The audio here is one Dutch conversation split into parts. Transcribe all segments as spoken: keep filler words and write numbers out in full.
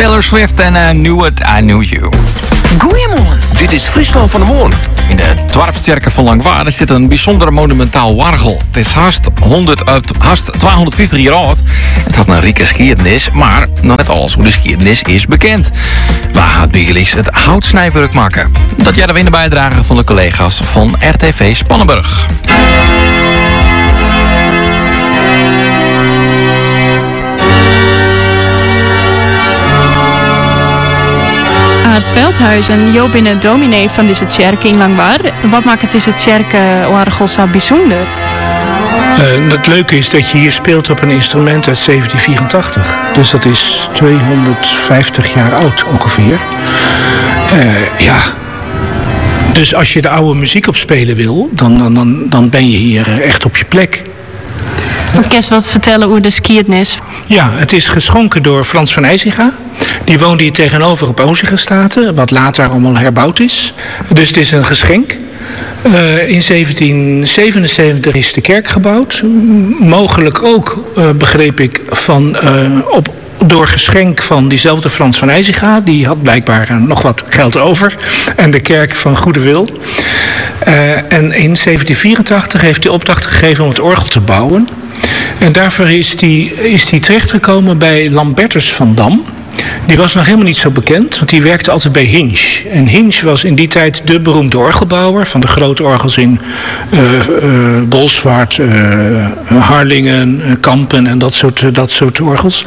Taylor Swift en I Knew It, I Knew You. Goeiemorgen. Dit is Friesland van de Moorn. In de Dwarpsterke van Langwaarde zit een bijzonder monumentaal wargel. Het is haast, honderd, uh, haast tweehonderdvijftig jaar oud. Het had een rijke geschiedenis, maar nog net alles hoe de geschiedenis is bekend. Waar gaat Biegelis het houtsnijwerk maken? Dat jij we in de bijdrage van de collega's van R T V Spannenburg. Aart Veldhuizen, jo binnen dominee van deze kerk in Langwaarde. Wat maakt deze kerk wargel zo bijzonder? Uh, het leuke is dat je hier speelt op een instrument uit zeventien vierentachtig. Dus dat is tweehonderdvijftig jaar oud ongeveer. Uh, ja. Dus als je de oude muziek opspelen wil, dan, dan, dan, dan ben je hier echt op je plek. Wat kan je wat vertellen over de geschiedenis? Ja, het is geschonken door Frans van IJsinga. Die woonde hier tegenover op Ozingerstraten, wat later allemaal herbouwd is. Dus het is een geschenk. Uh, in zeventien zevenenzeventig is de kerk gebouwd. Mogelijk ook, uh, begreep ik, van, uh, op, door geschenk van diezelfde Frans van IJsinga. Die had blijkbaar uh, nog wat geld over. En de kerk van goede wil. Uh, en in zeventien vierentachtig heeft hij opdracht gegeven om het orgel te bouwen. En daarvoor is hij is die terechtgekomen bij Lambertus van Dam. Die was nog helemaal niet zo bekend, want die werkte altijd bij Hinch. En Hinch was in die tijd de beroemde orgelbouwer van de grote orgels in uh, uh, Bolsward, uh, Harlingen, uh, Kampen en dat soort, uh, dat soort orgels.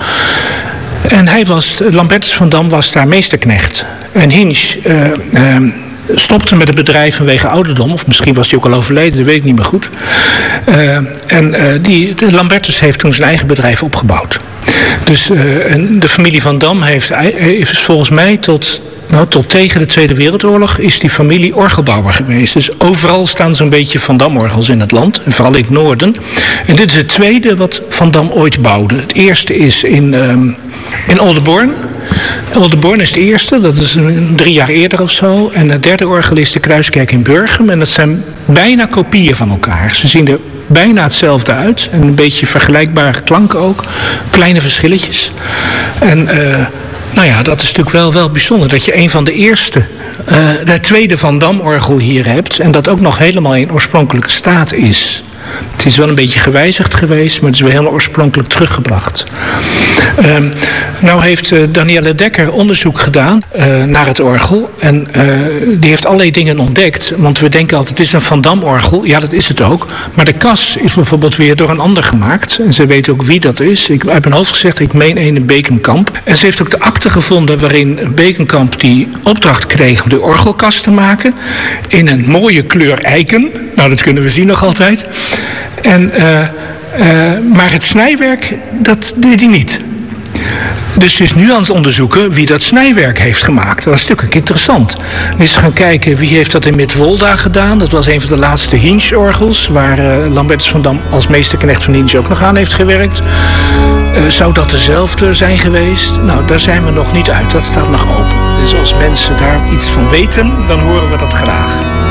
En hij was, Lambertus van Dam was daar meesterknecht. En Hinch uh, uh, stopte met het bedrijf vanwege ouderdom, of misschien was hij ook al overleden, dat weet ik niet meer goed. Uh, en uh, die, de Lambertus heeft toen zijn eigen bedrijf opgebouwd. Dus uh, en de familie van Dam heeft, heeft volgens mij tot, nou, tot tegen de Tweede Wereldoorlog is die familie orgelbouwer geweest. Dus overal staan zo'n beetje Van Dam-orgels in het land, en vooral in het noorden. En dit is het tweede wat Van Dam ooit bouwde. Het eerste is in, um, in Oldenborn. Oldenborn is het eerste, dat is een, drie jaar eerder of zo. En het derde orgel is de Kruiskerk in Burgum. En dat zijn bijna kopieën van elkaar. Ze zien er bijna hetzelfde uit. En een beetje vergelijkbare klanken ook. Kleine verschilletjes. En uh, nou ja, dat is natuurlijk wel, wel bijzonder. Dat je een van de eerste, uh, de tweede Van Dam-orgel hier hebt. En dat ook nog helemaal in oorspronkelijke staat is. Het is wel een beetje gewijzigd geweest, maar het is weer helemaal oorspronkelijk teruggebracht. Um, nou heeft uh, Danielle Dekker onderzoek gedaan uh, naar het orgel. En uh, die heeft allerlei dingen ontdekt. Want we denken altijd, het is een Van Dam-orgel. Ja, dat is het ook. Maar de kas is bijvoorbeeld weer door een ander gemaakt. En ze weet ook wie dat is. Ik heb mijn hoofd gezegd, ik meen een in Bekenkamp. En ze heeft ook de akte gevonden waarin Bekenkamp die opdracht kreeg om de orgelkas te maken. In een mooie kleur eiken. Nou, dat kunnen we zien nog altijd. En, uh, uh, maar het snijwerk, dat deed hij niet. Dus ze is nu aan het onderzoeken wie dat snijwerk heeft gemaakt. Dat was natuurlijk interessant. Dan is ze gaan kijken wie heeft dat in Midwolda gedaan. Dat was een van de laatste Hinch-orgels, waar uh, Lambertus van Dam als meesterknecht van Hinch ook nog aan heeft gewerkt. Uh, zou dat dezelfde zijn geweest? Nou, daar zijn we nog niet uit. Dat staat nog open. Dus als mensen daar iets van weten, dan horen we dat graag.